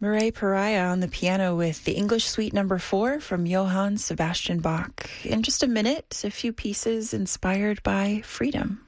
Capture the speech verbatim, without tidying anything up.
Mireille Pariah on the piano with the English Suite number four from Johann Sebastian Bach. In just a minute, a few pieces inspired by freedom.